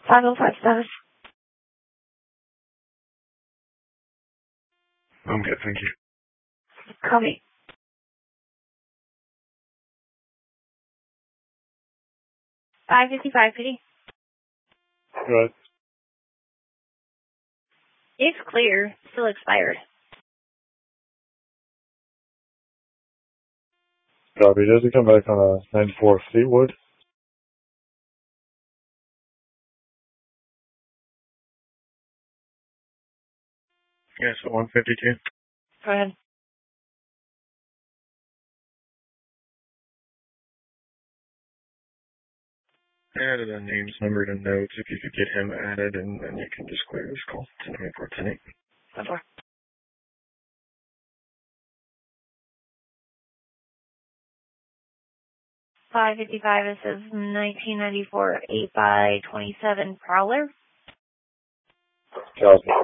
505 status. I'm good, thank you. Copy. $555 PD. Right. It's clear. Still expired. Copy. Does it come back on a 94 Fleetwood? Yes, 152. Go ahead. Added the names, numbered, and notes. If you could get him added, and then you can just clear this call. 10-4. 10-4. $555. This is 1994 8x27 Prowler. Copy.